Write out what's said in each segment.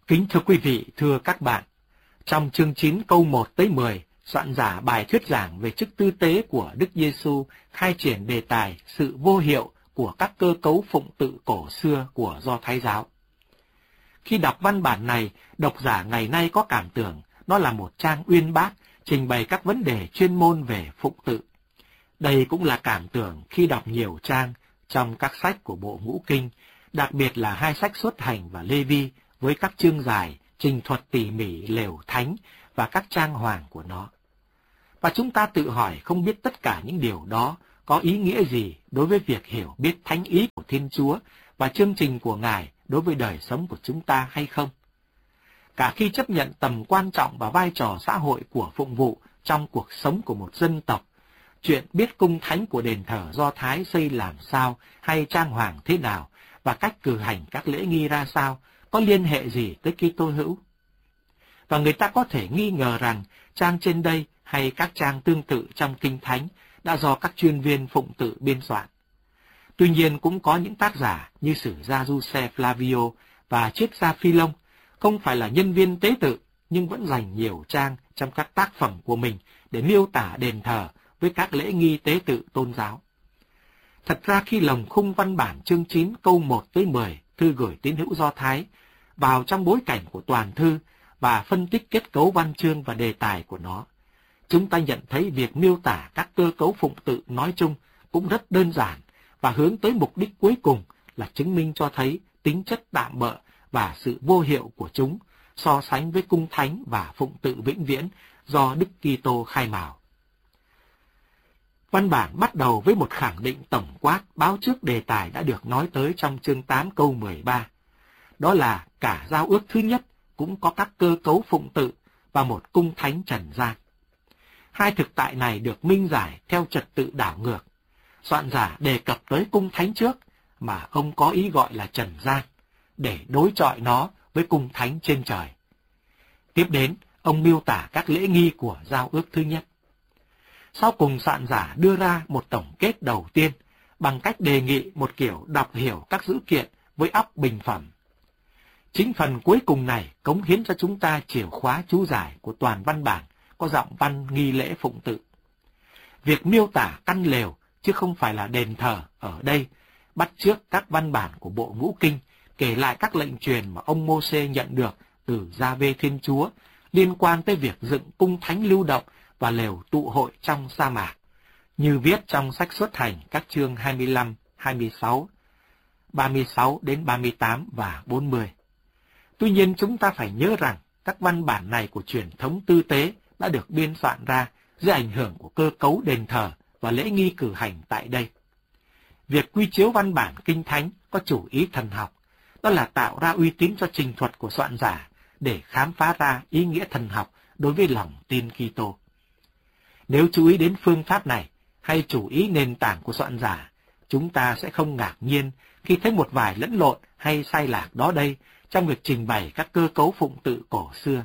Kính thưa quý vị, thưa các bạn, trong chương 9 câu 1 tới 10, soạn giả bài thuyết giảng về chức tư tế của Đức Giêsu khai triển đề tài sự vô hiệu của các cơ cấu phụng tự cổ xưa của Do Thái giáo. Khi đọc văn bản này, độc giả ngày nay có cảm tưởng nó là một trang uyên bác trình bày các vấn đề chuyên môn về phụng tự. Đây cũng là cảm tưởng khi đọc nhiều trang trong các sách của Bộ Ngũ Kinh, đặc biệt là hai sách Xuất Hành và Lê Vi với các chương dài, trình thuật tỉ mỉ lều thánh và các trang hoàng của nó. Và chúng ta tự hỏi không biết tất cả những điều đó có ý nghĩa gì đối với việc hiểu biết thánh ý của Thiên Chúa và chương trình của Ngài đối với đời sống của chúng ta hay không? Cả khi chấp nhận tầm quan trọng và vai trò xã hội của phụng vụ trong cuộc sống của một dân tộc, chuyện biết cung thánh của đền thờ Do Thái xây làm sao hay trang hoàng thế nào và cách cử hành các lễ nghi ra sao có liên hệ gì tới Kitô hữu? Và người ta có thể nghi ngờ rằng trang trên đây hay các trang tương tự trong Kinh Thánh đã do các chuyên viên phụng tự biên soạn. Tuy nhiên cũng có những tác giả như sử gia Giuse Flavio và triết gia Philông không phải là nhân viên tế tự nhưng vẫn dành nhiều trang trong các tác phẩm của mình để miêu tả đền thờ với các lễ nghi tế tự tôn giáo. Thật ra khi lồng khung văn bản chương 9 câu 1 tới 10 thư gửi tín hữu Do Thái vào trong bối cảnh của toàn thư và phân tích kết cấu văn chương và đề tài của nó, chúng ta nhận thấy việc miêu tả các cơ cấu phụng tự nói chung cũng rất đơn giản và hướng tới mục đích cuối cùng là chứng minh cho thấy tính chất tạm bợ và sự vô hiệu của chúng so sánh với cung thánh và phụng tự vĩnh viễn do Đức Kitô khai mào. Văn bản bắt đầu với một khẳng định tổng quát báo trước đề tài đã được nói tới trong chương 8 câu 13. Đó là cả giao ước thứ nhất cũng có các cơ cấu phụng tự và một cung thánh trần gian. Hai thực tại này được minh giải theo trật tự đảo ngược. Soạn giả đề cập tới cung thánh trước mà ông có ý gọi là trần gian, để đối chọi nó với cung thánh trên trời. Tiếp đến, ông miêu tả các lễ nghi của giao ước thứ nhất. Sau cùng soạn giả đưa ra một tổng kết đầu tiên bằng cách đề nghị một kiểu đọc hiểu các dữ kiện với óc bình phẩm. Chính phần cuối cùng này cống hiến cho chúng ta chìa khóa chú giải của toàn văn bản có giọng văn nghi lễ phụng tự. Việc miêu tả căn lều chứ không phải là đền thờ ở đây bắt chước các văn bản của Bộ Ngũ Kinh kể lại các lệnh truyền mà ông Mô-sê nhận được từ Gia-vê Thiên Chúa liên quan tới việc dựng cung thánh lưu động và lều tụ hội trong sa mạc, như viết trong sách Xuất Hành các chương 25, 26, 36 đến 38 và 40. Tuy nhiên chúng ta phải nhớ rằng các văn bản này của truyền thống tư tế đã được biên soạn ra dưới ảnh hưởng của cơ cấu đền thờ và lễ nghi cử hành tại đây. Việc quy chiếu văn bản Kinh Thánh có chủ ý thần học, đó là tạo ra uy tín cho trình thuật của soạn giả để khám phá ra ý nghĩa thần học đối với lòng tin Kitô. Nếu chú ý đến phương pháp này hay chủ ý nền tảng của soạn giả, chúng ta sẽ không ngạc nhiên khi thấy một vài lẫn lộn hay sai lạc đó đây trong việc trình bày các cơ cấu phụng tự cổ xưa.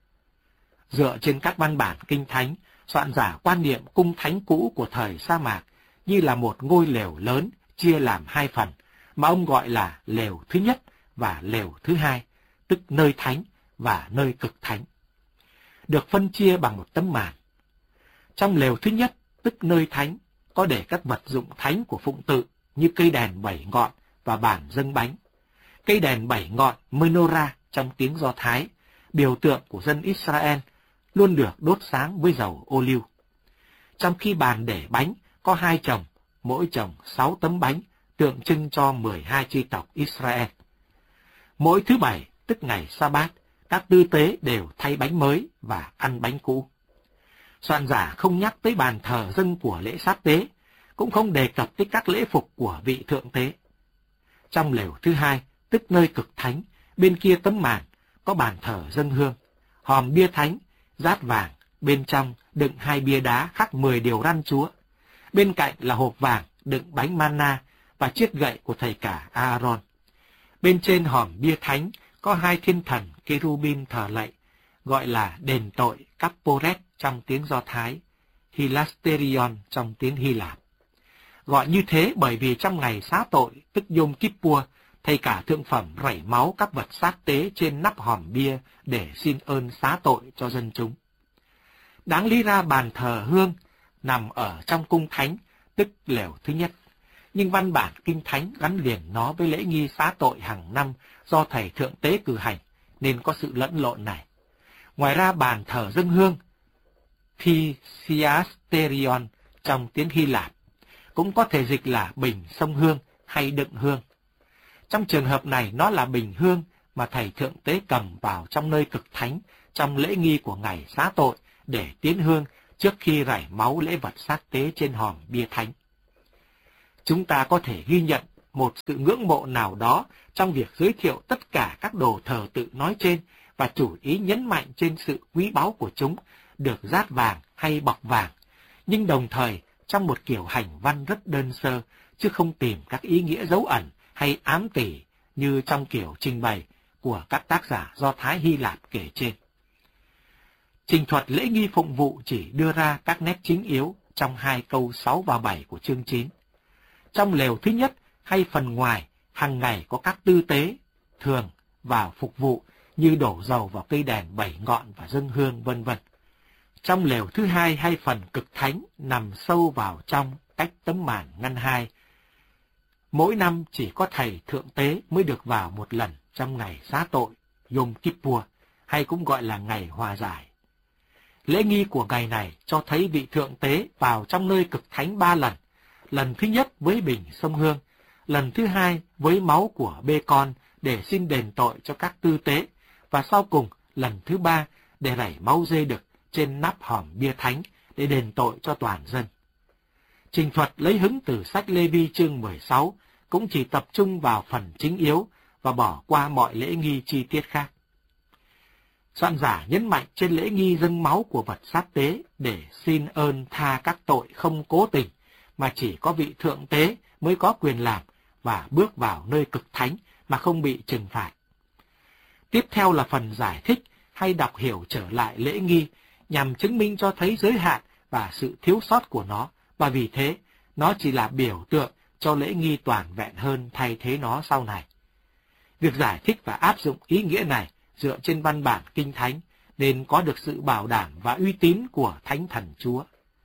Dựa trên các văn bản Kinh Thánh, soạn giả quan niệm cung thánh cũ của thời sa mạc như là một ngôi lều lớn chia làm hai phần, mà ông gọi là lều thứ nhất và lều thứ hai, tức nơi thánh và nơi cực thánh, được phân chia bằng một tấm màn. Trong lều thứ nhất, tức nơi thánh, có để các vật dụng thánh của phụng tự như cây đèn 7 ngọn và bàn dâng bánh. Cây đèn 7 ngọn menorah trong tiếng Do Thái, biểu tượng của dân Israel, luôn được đốt sáng với dầu ô liu. Trong khi bàn để bánh có 2 chồng, mỗi chồng 6 tấm bánh, tượng trưng cho 12 chi tộc Israel. Mỗi thứ Bảy, tức ngày Sa-bát, các tư tế đều thay bánh mới và ăn bánh cũ. Soạn giả không nhắc tới bàn thờ dâng của lễ sát tế, cũng không đề cập tới các lễ phục của vị thượng tế. Trong lều thứ hai, tức nơi cực thánh, bên kia tấm màn, có bàn thờ dâng hương, hòm bia thánh, dát vàng, bên trong đựng 2 bia đá khắc 10 điều răn Chúa. Bên cạnh là hộp vàng đựng bánh manna và chiếc gậy của thầy cả Aaron. Bên trên hòm bia thánh có 2 thiên thần Kerubin thờ lạy, gọi là đền tội Kapporet trong tiếng Do Thái, Hilasterion trong tiếng Hy Lạp. Gọi như thế bởi vì trong ngày xá tội, tức Yom Kippur, thầy cả thượng phẩm rảy máu các vật xác tế trên nắp hòm bia để xin ơn xá tội cho dân chúng. Đáng lý ra bàn thờ hương nằm ở trong cung thánh, tức lều thứ nhất, nhưng văn bản kinh thánh gắn liền nó với lễ nghi xá tội hàng năm do thầy thượng tế cử hành, nên có sự lẫn lộn này. Ngoài ra bàn thờ dâng hương, Physiasterion trong tiếng Hy Lạp, cũng có thể dịch là bình sông hương hay đựng hương. Trong trường hợp này nó là bình hương mà thầy thượng tế cầm vào trong nơi cực thánh trong lễ nghi của ngày xá tội để tiến hương trước khi rải máu lễ vật xác tế trên hòm bia thánh. Chúng ta có thể ghi nhận một sự ngưỡng mộ nào đó trong việc giới thiệu tất cả các đồ thờ tự nói trên và chủ ý nhấn mạnh trên sự quý báu của chúng, được dát vàng hay bọc vàng, nhưng đồng thời trong một kiểu hành văn rất đơn sơ, chứ không tìm các ý nghĩa dấu ẩn hay ám tỉ như trong kiểu trình bày của các tác giả Do Thái Hy Lạp kể trên. Trình thuật lễ nghi phụng vụ chỉ đưa ra các nét chính yếu trong 2 câu 6 và 7 của chương 9. Trong lều thứ nhất hay phần ngoài, hàng ngày có các tư tế thường vào phục vụ như đổ dầu vào cây đèn 7 ngọn và dâng hương vân vân. Trong lều thứ hai hay phần cực thánh nằm sâu vào trong cách tấm màn ngăn hai. Mỗi năm chỉ có thầy thượng tế mới được vào một lần trong ngày xá tội, Yom Kippur, hay cũng gọi là ngày hòa giải. Lễ nghi của ngày này cho thấy vị thượng tế vào trong nơi cực thánh 3 lần. Lần thứ nhất với bình sông hương, lần thứ hai với máu của bê con để xin đền tội cho các tư tế, và sau cùng lần thứ 3 để rảy máu dê đực trên nắp hòm bia thánh để đền tội cho toàn dân. Trình thuật lấy hứng từ sách Lê Vi chương 16 cũng chỉ tập trung vào phần chính yếu và bỏ qua mọi lễ nghi chi tiết khác. Soạn giả nhấn mạnh trên lễ nghi dâng máu của vật xác tế để xin ơn tha các tội không cố tình, mà chỉ có vị thượng tế mới có quyền làm và bước vào nơi cực thánh mà không bị trừng phạt. Tiếp theo là phần giải thích hay đọc hiểu trở lại lễ nghi nhằm chứng minh cho thấy giới hạn và sự thiếu sót của nó, và vì thế nó chỉ là biểu tượng cho lễ nghi toàn vẹn hơn thay thế nó sau này. Việc giải thích và áp dụng ý nghĩa này dựa trên văn bản kinh thánh nên có được sự bảo đảm và uy tín của Thánh Thần Chúa.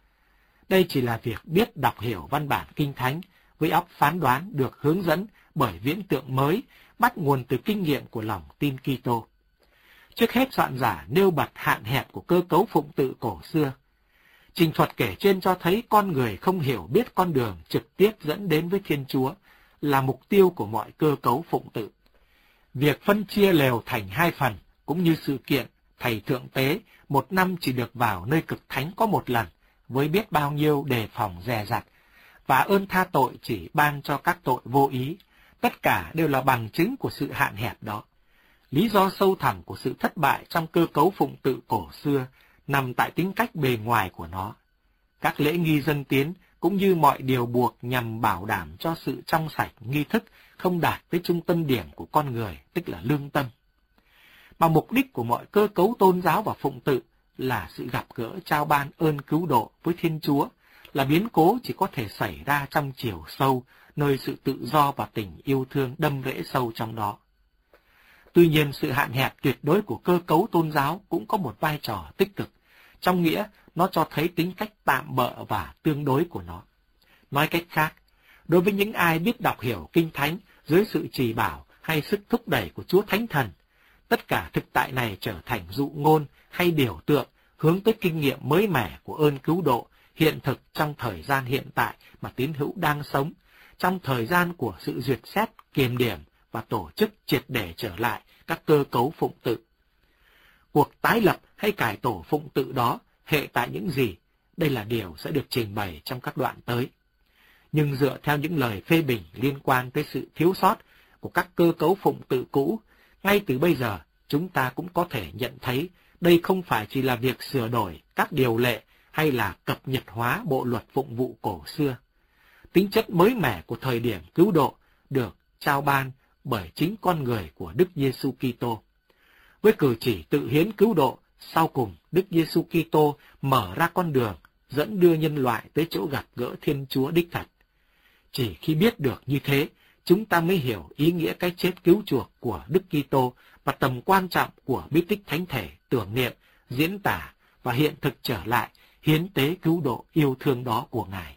Đây chỉ là việc biết đọc hiểu văn bản kinh thánh với óc phán đoán được hướng dẫn bởi viễn tượng mới bắt nguồn từ kinh nghiệm của lòng tin Kitô. Trước hết soạn giả nêu bật hạn hẹp của cơ cấu phụng tự cổ xưa. Trình thuật kể trên cho thấy con người không hiểu biết con đường trực tiếp dẫn đến với Thiên Chúa là mục tiêu của mọi cơ cấu phụng tự. Việc phân chia lều thành 2 phần cũng như sự kiện thầy thượng tế một năm chỉ được vào nơi cực thánh có một lần với biết bao nhiêu đề phòng dè dặt, và ơn tha tội chỉ ban cho các tội vô ý, tất cả đều là bằng chứng của sự hạn hẹp đó. Lý do sâu thẳm của sự thất bại trong cơ cấu phụng tự cổ xưa nằm tại tính cách bề ngoài của nó. Các lễ nghi dân tiến cũng như mọi điều buộc nhằm bảo đảm cho sự trong sạch nghi thức không đạt tới trung tâm điểm của con người, tức là lương tâm. Mà mục đích của mọi cơ cấu tôn giáo và phụng tự là sự gặp gỡ trao ban ơn cứu độ với Thiên Chúa, là biến cố chỉ có thể xảy ra trong chiều sâu, nơi sự tự do và tình yêu thương đâm rễ sâu trong đó. Tuy nhiên, sự hạn hẹp tuyệt đối của cơ cấu tôn giáo cũng có một vai trò tích cực, trong nghĩa nó cho thấy tính cách tạm bợ và tương đối của nó. Nói cách khác, đối với những ai biết đọc hiểu Kinh Thánh dưới sự chỉ bảo hay sức thúc đẩy của Chúa Thánh Thần, tất cả thực tại này trở thành dụ ngôn hay biểu tượng hướng tới kinh nghiệm mới mẻ của ơn cứu độ hiện thực trong thời gian hiện tại mà tín hữu đang sống, trong thời gian của sự duyệt xét, kiềm điểm và tổ chức triệt để trở lại các cơ cấu phụng tự. Cuộc tái lập hay cải tổ phụng tự đó hệ tại những gì? Đây là điều sẽ được trình bày trong các đoạn tới. Nhưng dựa theo những lời phê bình liên quan tới sự thiếu sót của các cơ cấu phụng tự cũ, ngay từ bây giờ chúng ta cũng có thể nhận thấy đây không phải chỉ là việc sửa đổi các điều lệ hay là cập nhật hóa bộ luật phụng vụ cổ xưa. Tính chất mới mẻ của thời điểm cứu độ được trao ban bởi chính con người của Đức Giêsu Kitô. Với cử chỉ tự hiến cứu độ, sau cùng Đức Giêsu Kitô mở ra con đường dẫn đưa nhân loại tới chỗ gặp gỡ Thiên Chúa đích thật. Chỉ khi biết được như thế, chúng ta mới hiểu ý nghĩa cái chết cứu chuộc của Đức Kitô và tầm quan trọng của bí tích thánh thể tưởng niệm, diễn tả và hiện thực trở lại hiến tế cứu độ yêu thương đó của Ngài.